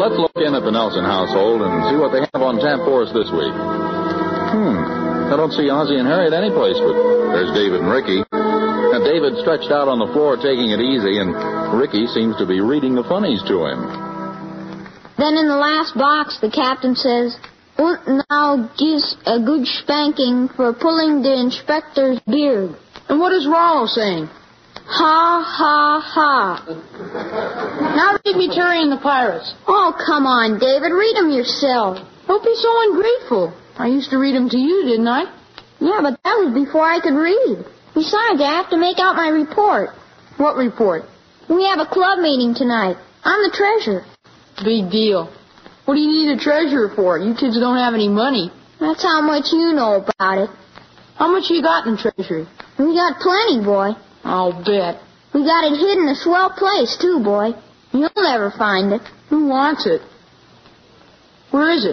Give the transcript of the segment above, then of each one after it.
Let's look in at the Nelson household and see what they have on tap for us this week. I don't see Ozzie and Harriet anyplace, but there's David and Ricky. Now, David stretched out on the floor taking it easy, and Ricky seems to be reading the funnies to him. Then in the last box, the captain says, "Und now gives a good spanking for pulling the inspector's beard." And what is Rollo saying? Ha, ha, ha. Now read me Terry and the Pirates. Oh, come on, David. Read them yourself. Don't be so ungrateful. I used to read them to you, didn't I? Yeah, but that was before I could read. Besides, I have to make out my report. What report? We have a club meeting tonight. I'm the treasurer. Big deal. What do you need a treasurer for? You kids don't have any money. That's how much you know about it. How much you got in treasury? We got plenty, boy. I'll bet. We got it hid in a swell place, too, boy. You'll never find it. Who wants it? Where is it?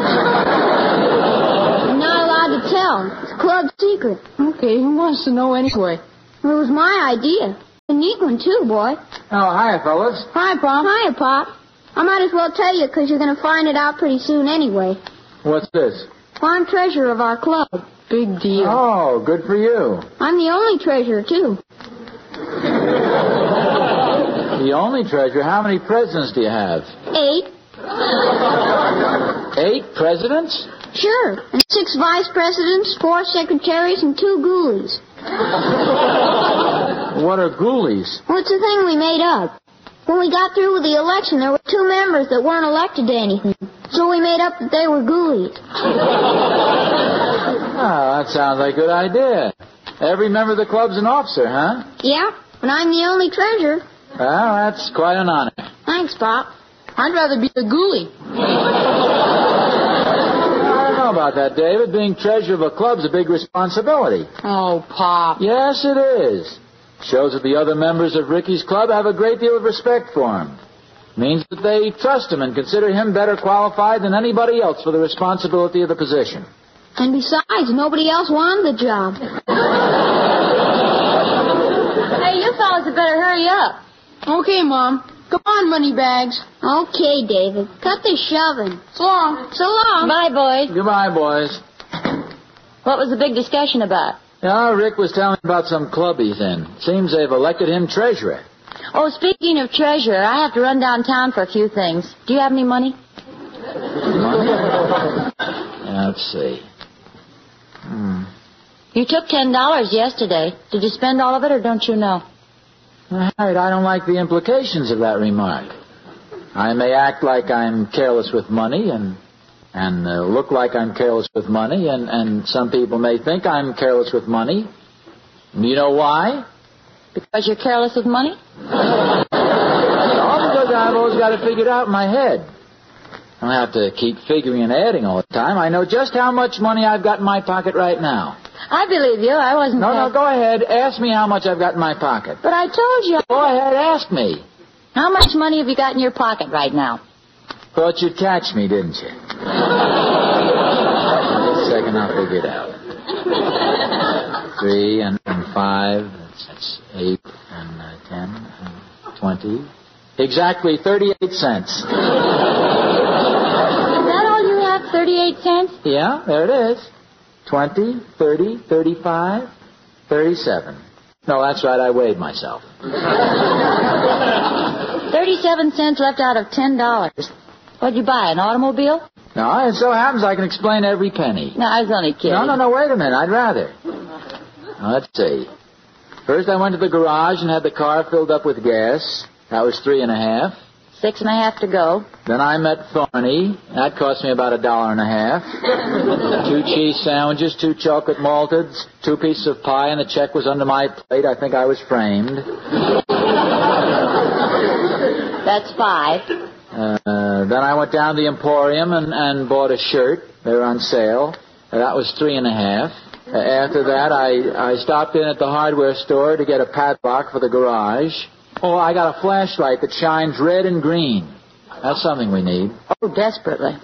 I'm not allowed to tell. It's club secret. Okay, who wants to know anyway? It was my idea. A neat one, too, boy. Oh, hiya, fellas. Hi, Pop. Hiya, Pop. I might as well tell you, because you're going to find it out pretty soon anyway. What's this? Well, I'm treasurer of our club. Big deal. Oh, good for you. I'm the only treasurer, too. The only treasurer? How many presidents do you have? 8. 8 presidents? Sure. And 6 vice presidents, 4 secretaries, and 2 ghoulies. What are ghoulies? Well, it's a thing we made up. When we got through with the election, there were 2 members that weren't elected to anything. So we made up that they were ghoulies. Oh, that sounds like a good idea. Every member of the club's an officer, huh? Yeah, but I'm the only treasurer. Well, that's quite an honor. Thanks, Pop. I'd rather be a ghoulie. I don't know about that, David. Being treasurer of a club's a big responsibility. Oh, Pop. Yes, it is. Shows that the other members of Ricky's club have a great deal of respect for him. Means that they trust him and consider him better qualified than anybody else for the responsibility of the position. And besides, nobody else wanted the job. Hey, you fellas had better hurry up. Okay, Mom. Come on, moneybags. Okay, David. Cut the shoving. So long. So long. Bye, boys. Goodbye, boys. What was the big discussion about? Yeah, Rick was telling me about some club he's in. Seems they've elected him treasurer. Oh, speaking of treasurer, I have to run downtown for a few things. Do you have any money? Money? Let's see. You took $10 yesterday. Did you spend all of it, or don't you know? Harriet, I don't like the implications of that remark. I may act like I'm careless with money and look like I'm careless with money, and some people may think I'm careless with money. You know why? Because you're careless with money? All because I've always got it figured out in my head. I don't have to keep figuring and adding all the time. I know just how much money I've got in my pocket right now. I believe you. I wasn't... No, go ahead. Ask me how much I've got in my pocket. But I told you... Go ahead, ask me. How much money have you got in your pocket right now? Thought you'd catch me, didn't you? Wait a second, I'll figure it out. 3 and 5, that's 8 and 10 and 20. Exactly 38 cents. Is that all you have, 38 cents? Yeah, there it is. 20, 30, 35, 37. No, that's right, I weighed myself. 37 cents left out of $10. What'd you buy, an automobile? No, it so happens I can explain every penny. No, I was only kidding. No, wait a minute, I'd rather. Now, let's see. First I went to the garage and had the car filled up with gas. That was 3.50. 6.50 to go. Then I met Thorny. That cost me about $1.50. 2 cheese sandwiches, 2 chocolate malteds, 2 pieces of pie, and the check was under my plate. I think I was framed. That's 5. Then I went down to the Emporium and bought a shirt. They were on sale. That was 3.50. After that, I stopped in at the hardware store to get a padlock for the garage. Oh, I got a flashlight that shines red and green. That's something we need. Oh, desperately.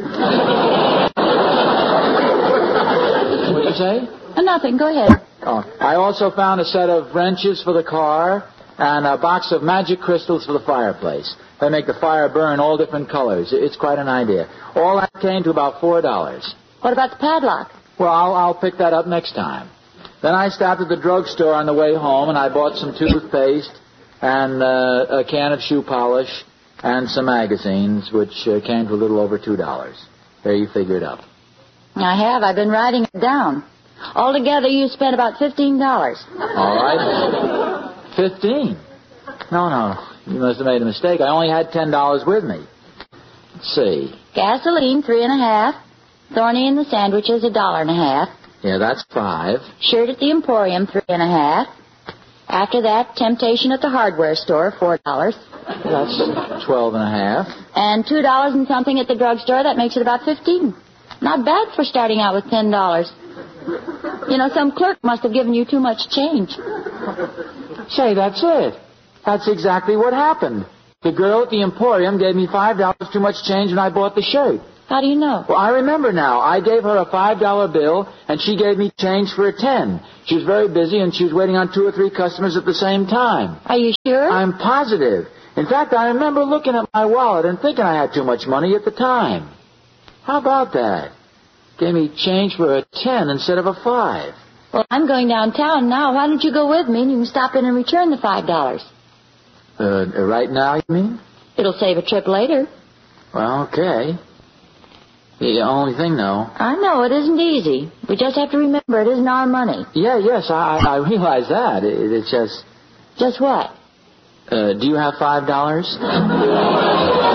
What'd you say? Nothing. Go ahead. Oh, I also found a set of wrenches for the car, and a box of magic crystals for the fireplace. They make the fire burn all different colors. It's quite an idea. All that came to about $4. What about the padlock? Well, I'll pick that up next time. Then I stopped at the drugstore on the way home, and I bought some toothpaste and a can of shoe polish and some magazines, which came to a little over $2. There, you figure it up. I have. I've been writing it down. Altogether, you spent about $15. All right. 15? No. You must have made a mistake. I only had $10 with me. Let's see. Gasoline, 3.50. Thorny and the sandwiches, $1.50. Yeah, that's 5. Shirt at the Emporium, 3.50. After that, temptation at the hardware store, $4. That's 12.5. And $2 and something at the drugstore. That makes it about 15. Not bad for starting out with $10. You know, some clerk must have given you too much change. Say, that's it. That's exactly what happened. The girl at the Emporium gave me $5 too much change when I bought the shirt. How do you know? Well, I remember now. I gave her a $5 bill, and she gave me change for a 10. She was very busy, and she was waiting on 2 or 3 customers at the same time. Are you sure? I'm positive. In fact, I remember looking at my wallet and thinking I had too much money at the time. How about that? Gave me change for a 10 instead of a 5. Well, I'm going downtown now. Why don't you go with me and you can stop in and return the $5? Right now, you mean? It'll save a trip later. Well, okay. The only thing, though... I know, it isn't easy. We just have to remember it isn't our money. Yes, I realize that. It's just... Just what? Do you have $5?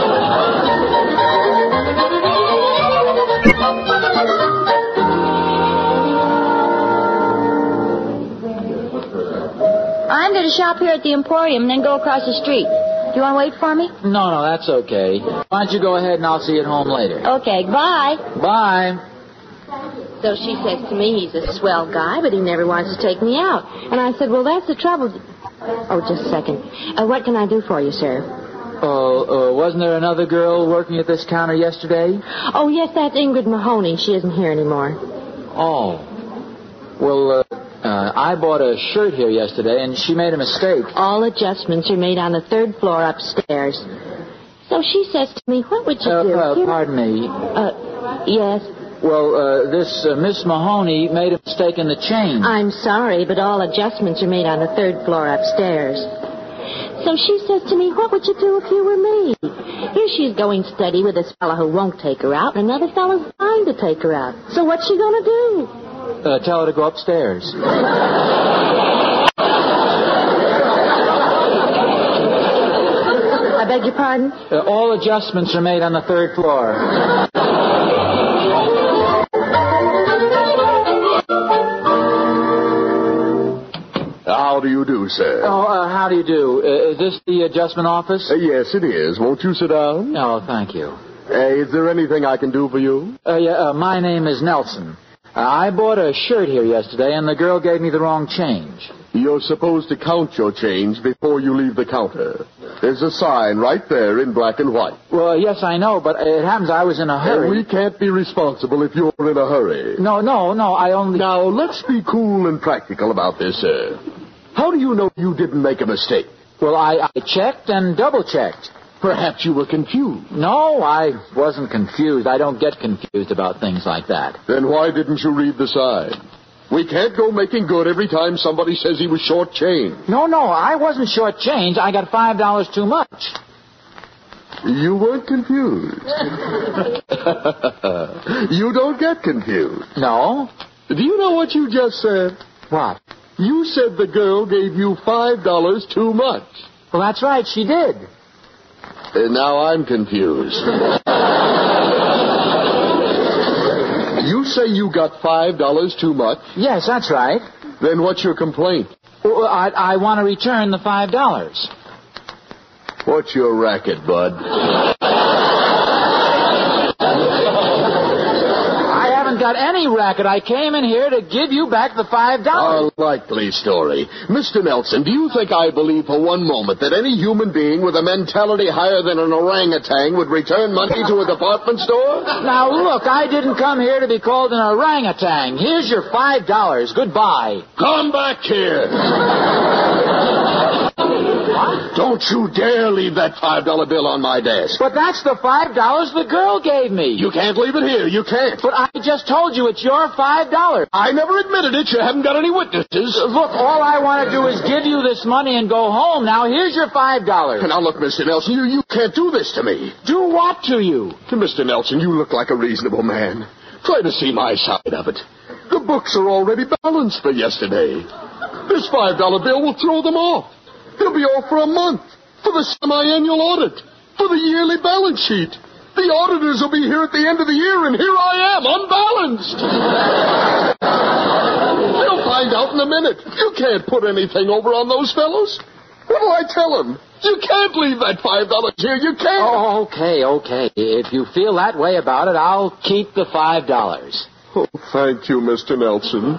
I'm going to shop here at the Emporium and then go across the street. Do you want to wait for me? No, that's okay. Why don't you go ahead and I'll see you at home later. Okay, bye. Bye. So she says to me, he's a swell guy, but he never wants to take me out. And I said, well, that's the trouble. Oh, just a second. What can I do for you, sir? Wasn't there another girl working at this counter yesterday? Oh, yes, that's Ingrid Mahoney. She isn't here anymore. Oh. Well, I bought a shirt here yesterday, and she made a mistake. All adjustments are made on the 3rd floor upstairs. So she says to me, what would you do? Pardon me. Yes? Well, this Miss Mahoney made a mistake in the change. I'm sorry, but all adjustments are made on the 3rd floor upstairs. So she says to me, what would you do if you were me? Here she's going steady with this fellow who won't take her out, and another fellow's trying to take her out. So what's she going to do? Tell her to go upstairs. I beg your pardon? All adjustments are made on the 3rd floor. How do you do, sir? How do you do? Is this the adjustment office? Yes, it is. Won't you sit down? Oh, thank you. Is there anything I can do for you? My name is Nelson. I bought a shirt here yesterday, and the girl gave me the wrong change. You're supposed to count your change before you leave the counter. There's a sign right there in black and white. Well, yes, I know, but it happens I was in a hurry. We can't be responsible if you're in a hurry. No, I only... Now, let's be cool and practical about this, sir. How do you know you didn't make a mistake? Well, I checked and double-checked. Perhaps you were confused. No, I wasn't confused. I don't get confused about things like that. Then why didn't you read the sign? We can't go making good every time somebody says he was short-changed. No, I wasn't short-changed. I got $5 too much. You weren't confused. You don't get confused. No. Do you know what you just said? What? You said the girl gave you $5 too much. Well, that's right. She did. Now I'm confused. You say you got $5 too much? Yes, that's right. Then what's your complaint? Well, I want to return the $5. What's your racket, bud? I haven't got any racket. I came in here to give you back the $5. A likely story. Mr. Nelson, do you think I believe for one moment that any human being with a mentality higher than an orangutan would return money to a department store? Now, look, I didn't come here to be called an orangutan. Here's your $5. Goodbye. Come back here. What? Don't you dare leave that $5 bill on my desk. But that's the $5 the girl gave me. You can't leave it here. You can't. But I just told you it's your $5. I never admitted it. You haven't got any witnesses. Look, all I want to do is give you this money and go home. Now, here's your $5. Now, look, Mr. Nelson, you can't do this to me. Do what to you? Mr. Nelson, you look like a reasonable man. Try to see my side of it. The books are already balanced for yesterday. This $5 bill will throw them off. It'll be off for a month, for the semi-annual audit, for the yearly balance sheet. The auditors will be here at the end of the year, and here I am, unbalanced. They'll find out in a minute. You can't put anything over on those fellows. What'll I tell them? You can't leave that $5 here. You can't. Oh, okay. If you feel that way about it, I'll keep the $5. Oh, thank you, Mr. Nelson.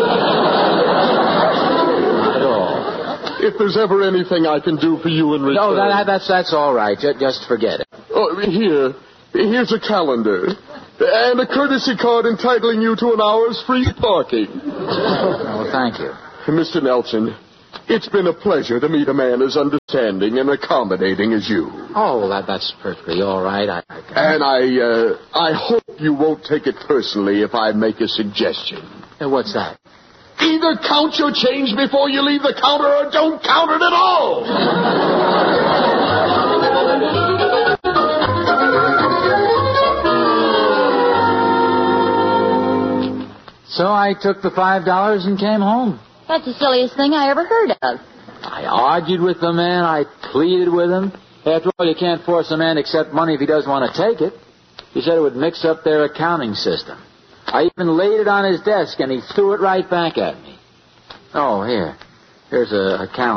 Not at all. If there's ever anything I can do for you in return... No, that's all right. Just forget it. Oh, here's a calendar. And a courtesy card entitling you to an hour's free parking. Oh, thank you. Mr. Nelson, it's been a pleasure to meet a man as understanding and accommodating as you. Oh, that's perfectly all right. And I hope you won't take it personally if I make a suggestion. What's that? Either count your change before you leave the counter or don't count it at all. So I took the $5 and came home. That's the silliest thing I ever heard of. I argued with the man. I pleaded with him. After all, you can't force a man to accept money if he doesn't want to take it. He said it would mix up their accounting system. I even laid it on his desk, and he threw it right back at me. Oh, here's a calendar.